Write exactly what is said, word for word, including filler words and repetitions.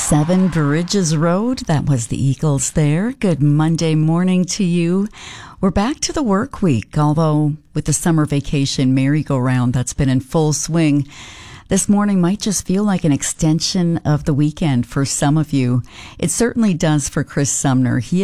Seven Bridges Road. That was the Eagles there. Good Monday morning to you. We're back to the work week, although with the summer vacation merry-go-round that's been in full swing, this morning might just feel like an extension of the weekend for some of you. It certainly does for Chris Sumner. He